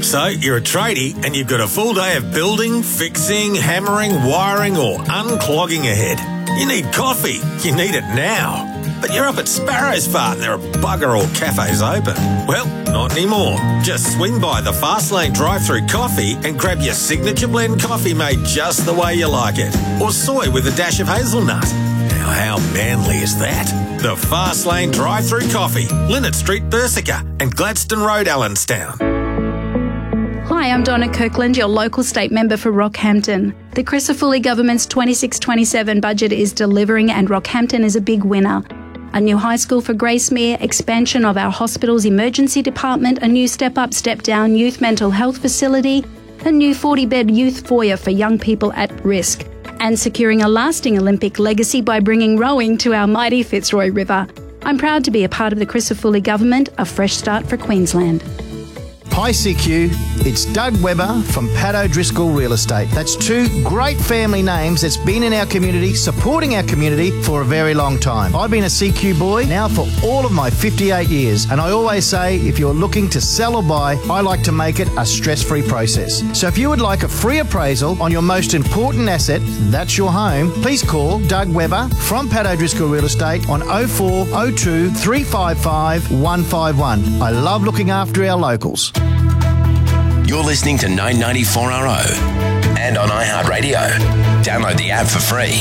So you're a tradie and you've got a full day of building, fixing, hammering, wiring or unclogging ahead. You need coffee. You need it now. But you're up at Sparrow's Fart and there are bugger all cafes open. Well, not anymore. Just swing by the Fastlane drive-through coffee and grab your signature blend coffee made just the way you like it. Or soy with a dash of hazelnut. Now, how manly is that? The Fastlane drive-through coffee, Linnet Street, Bersica and Gladstone Road, Allenstown. Hi, I'm Donna Kirkland, your local state member for Rockhampton. The Crisafulli government's 26-27 budget is delivering and Rockhampton is a big winner. A new high school for Gracemere, expansion of our hospital's emergency department, a new step-up, step-down youth mental health facility, a new 40-bed youth foyer for young people at risk, and securing a lasting Olympic legacy by bringing rowing to our mighty Fitzroy River. I'm proud to be a part of the Crisafulli government, a fresh start for Queensland. Hi CQ, it's Doug Webber from Pat O'Driscoll Real Estate. That's two great family names that's been in our community, supporting our community for a very long time. I've been a CQ boy now for all of my 58 years, and I always say if you're looking to sell or buy, I like to make it a stress-free process. So if you would like a free appraisal on your most important asset, that's your home, please call Doug Webber from Pat O'Driscoll Real Estate on 0402 355 151. I love looking after our locals. You're listening to 994RO and on iHeartRadio. Download the app for free.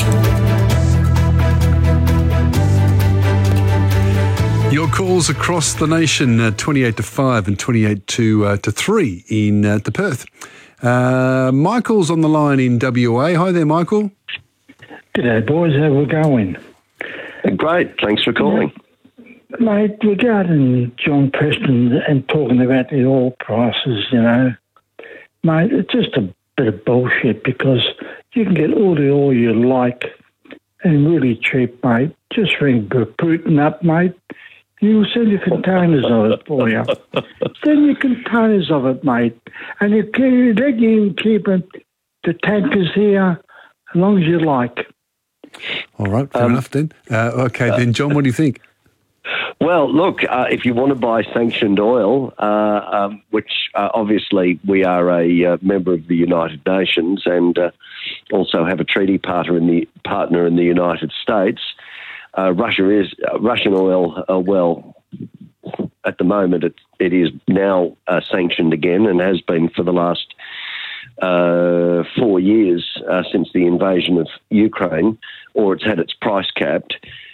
Your calls across the nation, 28 to 5 and 28 to 3 in to Perth. Michael's on the line in WA. Hi there, Michael. G'day, boys. How we going? Great. Thanks for calling. Mate, regarding John Preston and talking about the oil prices, mate, it's just a bit of bullshit because you can get all the oil you like and really cheap, mate. Just ring Putin up, mate. He'll send you containers of it for you. Send you containers of it, mate. And you can let you keep the tankers here as long as you like. All right, fair enough then. Okay, then, John, what do you think? Well, look, if you want to buy sanctioned oil, which obviously we are a member of the United Nations and also have a treaty partner in the United States, Russian oil. Well, at the moment, it is now sanctioned again and has been for the last 4 years since the invasion of Ukraine, or it's had its price capped.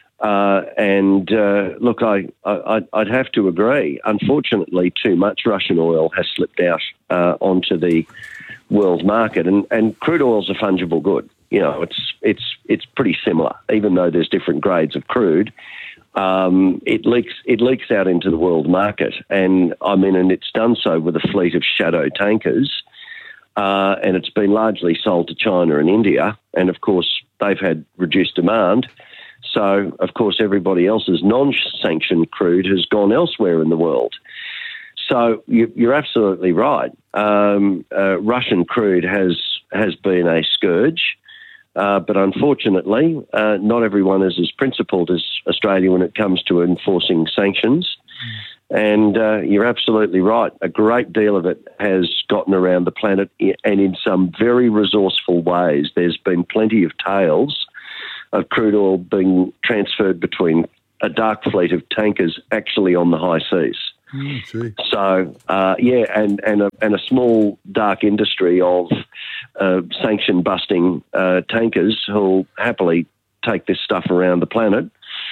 Look, I'd have to agree. Unfortunately, too much Russian oil has slipped out onto the world market, and crude oil is a fungible good. It's pretty similar, even though there's different grades of crude. It leaks out into the world market, and it's done so with a fleet of shadow tankers, and it's been largely sold to China and India, and of course they've had reduced demand. So, of course, everybody else's non-sanctioned crude has gone elsewhere in the world. So you're absolutely right. Russian crude has been a scourge, but unfortunately, not everyone is as principled as Australia when it comes to enforcing sanctions. And you're absolutely right. A great deal of it has gotten around the planet, and in some very resourceful ways. There's been plenty of tales of crude oil being transferred between a dark fleet of tankers actually on the high seas. So, and a small dark industry of sanction-busting tankers who'll happily take this stuff around the planet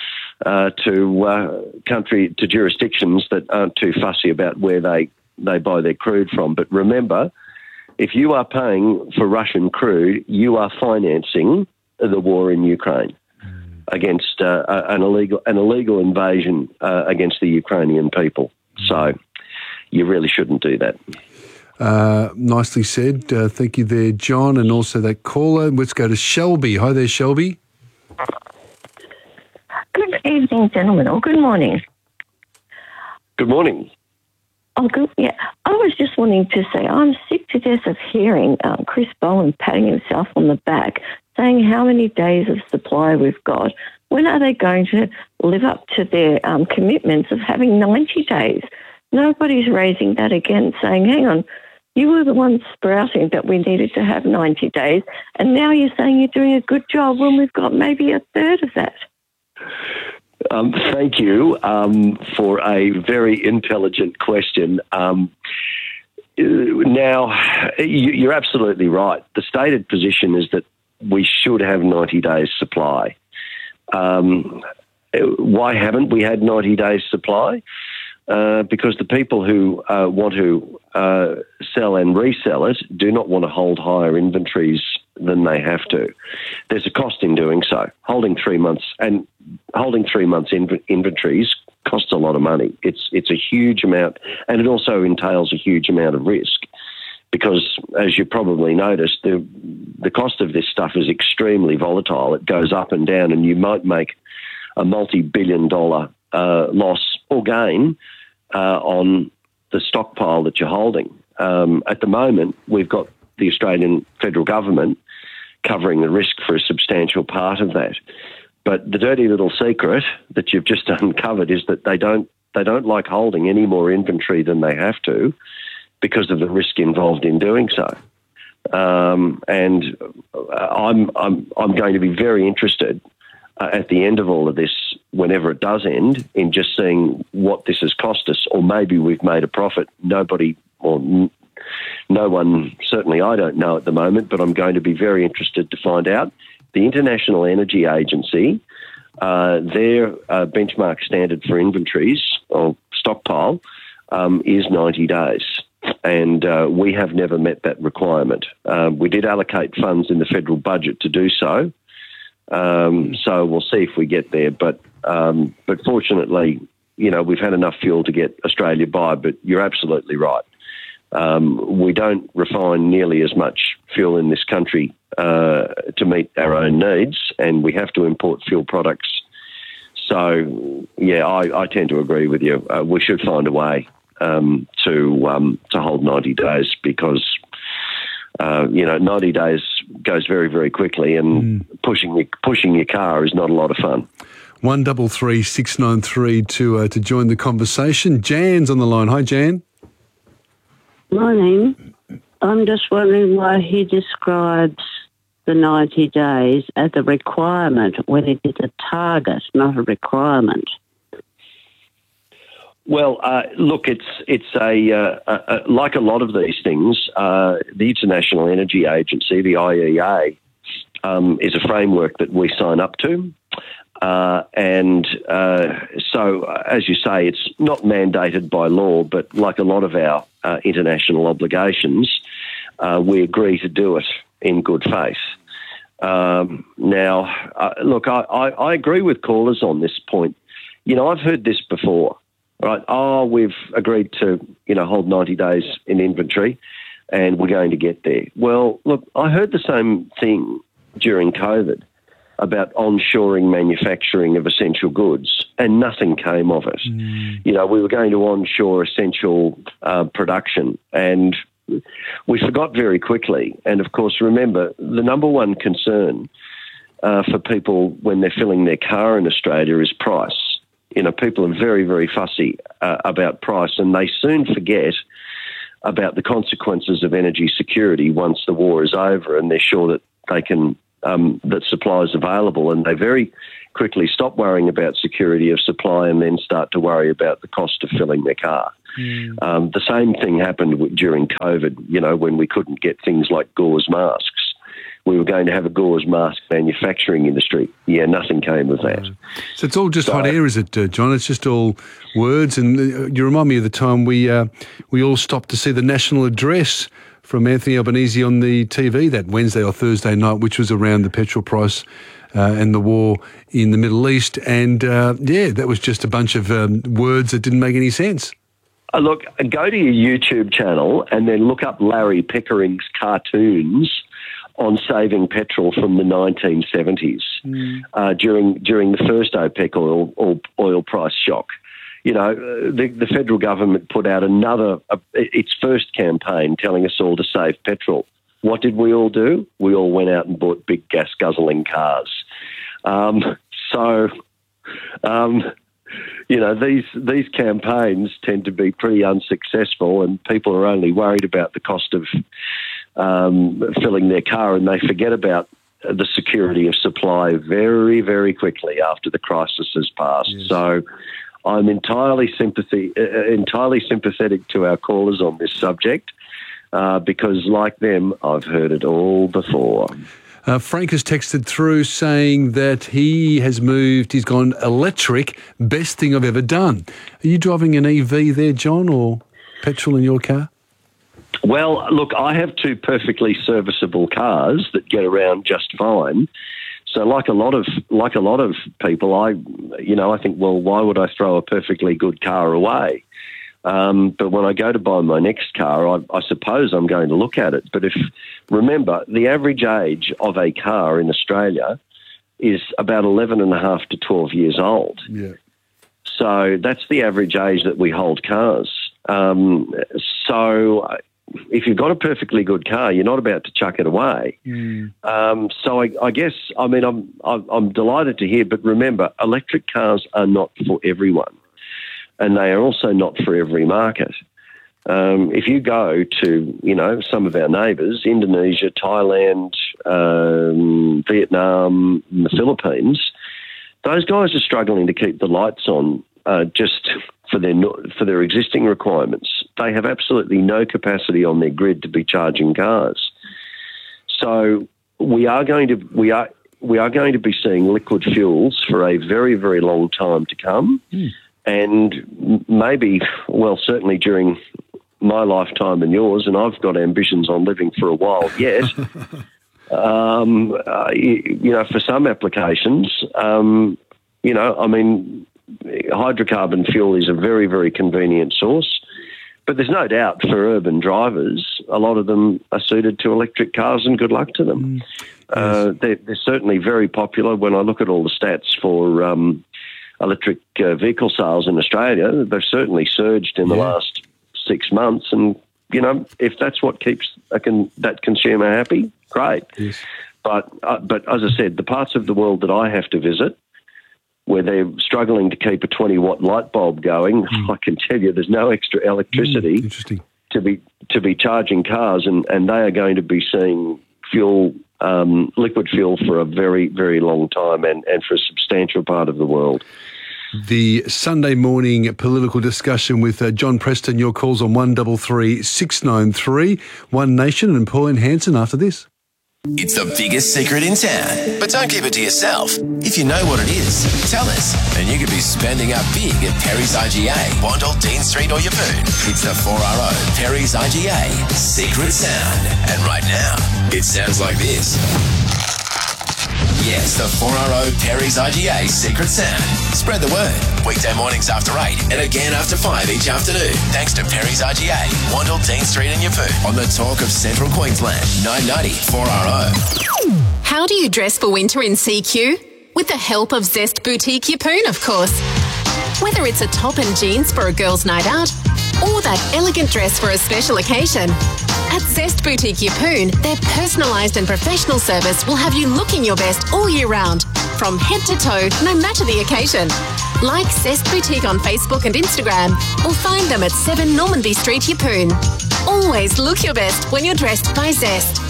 to jurisdictions that aren't too fussy about where they buy their crude from. But remember, if you are paying for Russian crude, you are financing the war in Ukraine against an illegal invasion against the Ukrainian people. So you really shouldn't do that. Nicely said. Thank you there, John, and also that caller. Let's go to Shelby. Hi there, Shelby. Good evening, gentlemen, or good morning. Good morning. Oh, good. Yeah, I was just wanting to say I'm sick to death of hearing Chris Bowen patting himself on the back, saying how many days of supply we've got. When are they going to live up to their commitments of having 90 days? Nobody's raising that again, saying, hang on, You were the ones sprouting that we needed to have 90 days, and now you're saying you're doing a good job when we've got maybe a third of that. Thank you for a very intelligent question. Now, you're absolutely right. The stated position is that we should have 90 days supply. Why haven't we had 90 days supply? Because the people who want to sell and resell it do not want to hold higher inventories than they have to. There's a cost in doing so. Holding 3 months inventories costs a lot of money. It's a huge amount, and it also entails a huge amount of risk. Because, as you probably noticed, the cost of this stuff is extremely volatile. It goes up and down, and you might make a multi-billion-dollar loss or gain on the stockpile that you're holding. At the moment, we've got the Australian federal government covering the risk for a substantial part of that. But the dirty little secret that you've just uncovered is that they don't like holding any more inventory than they have to, because of the risk involved in doing so. And I'm going to be very interested at the end of all of this, whenever it does end, in just seeing what this has cost us, or maybe we've made a profit. Nobody, or no one, certainly I don't know at the moment, but I'm going to be very interested to find out. The International Energy Agency, their benchmark standard for inventories or stockpile is 90 days. And we have never met that requirement. We did allocate funds in the federal budget to do so. So we'll see if we get there. But fortunately, we've had enough fuel to get Australia by, but you're absolutely right. We don't refine nearly as much fuel in this country to meet our own needs, and we have to import fuel products. So, yeah, I tend to agree with you. We should find a way to hold 90 days, because 90 days goes very, very quickly, and pushing your car is not a lot of fun. 133 693 to join the conversation. Jan's on the line. Hi, Jan. Morning. I'm just wondering why he describes the 90 days as a requirement when it is a target, not a requirement. Well, look, it's a like a lot of these things. The International Energy Agency, the IEA, is a framework that we sign up to, so as you say, it's not mandated by law, but like a lot of our international obligations, we agree to do it in good faith. Now, look, I agree with callers on this point. I've heard this before. Right. We've agreed to, hold 90 days in inventory, and we're going to get there. Well, look, I heard the same thing during COVID about onshoring manufacturing of essential goods, and nothing came of it. We were going to onshore essential production, and we forgot very quickly. And, of course, remember, the number one concern for people when they're filling their car in Australia is price. People are very, very fussy about price, and they soon forget about the consequences of energy security once the war is over, and they're sure that they can that supply is available, and they very quickly stop worrying about security of supply and then start to worry about the cost of filling their car. The same thing happened during COVID, when we couldn't get things like gauze masks. We were going to have a gauze mask manufacturing industry. Yeah, nothing came of that. So it's all just hot air, is it, John? It's just all words. And you remind me of the time we all stopped to see the national address from Anthony Albanese on the TV that Wednesday or Thursday night, which was around the petrol price and the war in the Middle East. And, that was just a bunch of words that didn't make any sense. Look, go to your YouTube channel and then look up Larry Pickering's cartoons on saving petrol from the 1970s during the first OPEC oil price shock. The federal government put out its first campaign telling us all to save petrol. What did we all do? We all went out and bought big gas-guzzling cars. these campaigns tend to be pretty unsuccessful, and people are only worried about the cost of filling their car, and they forget about the security of supply very, very quickly after the crisis has passed. Yes. So I'm entirely sympathetic to our callers on this subject because, like them, I've heard it all before. Frank has texted through saying that he has moved, he's gone electric, best thing I've ever done. Are you driving an EV there, John, or petrol in your car? Well, look, I have two perfectly serviceable cars that get around just fine. So, like a lot of people, I think, well, why would I throw a perfectly good car away? But when I go to buy my next car, I suppose I'm going to look at it. But remember, the average age of a car in Australia is about 11.5 to 12 years old. Yeah. So that's the average age that we hold cars. So if you've got a perfectly good car, you're not about to chuck it away. So I guess, I mean, I'm delighted to hear, but remember, electric cars are not for everyone, and they are also not for every market. If you go to, some of our neighbours, Indonesia, Thailand, Vietnam, and the Philippines, those guys are struggling to keep the lights on just for their existing requirements. They have absolutely no capacity on their grid to be charging cars. So we are going to be seeing liquid fuels for a very, very long time to come. And maybe, well, certainly during my lifetime and yours, and I've got ambitions on living for a while yet, for some applications, hydrocarbon fuel is a very, very convenient source. But there's no doubt for urban drivers, a lot of them are suited to electric cars, and good luck to them. Yes. They're certainly very popular. When I look at all the stats for electric vehicle sales in Australia, they've certainly surged in the last 6 months. And, if that's what keeps that consumer happy, great. Yes. But as I said, the parts of the world that I have to visit, where they're struggling to keep a 20-watt light bulb going, I can tell you there's no extra electricity to be charging cars, and they are going to be seeing liquid fuel for a very, very long time and for a substantial part of the world. The Sunday morning political discussion with John Preston. Your calls on 133 693 One Nation and Pauline Hanson after this. It's the biggest secret in town, but don't keep it to yourself. If you know what it is, tell us, and you could be spending up big at Perry's IGA, Wandle, Dean Street or Yeppoon. It's the 4RO Perry's IGA Secret Sound. And right now, it sounds like this. Yes, the 4RO Perry's IGA Secret Sound. Spread the word. Weekday mornings after 8 and again after 5 each afternoon. Thanks to Perry's IGA, Wandle, Dean Street and Yeppoon. On the talk of Central Queensland, 990 4RO. How do you dress for winter in CQ? With the help of Zest Boutique Yeppoon, of course. Whether it's a top and jeans for a girl's night out or that elegant dress for a special occasion. At Zest Boutique Yeppoon, their personalised and professional service will have you looking your best all year round, from head to toe, no matter the occasion. Like Zest Boutique on Facebook and Instagram, or find them at 7 Normanby Street, Yeppoon. Always look your best when you're dressed by Zest.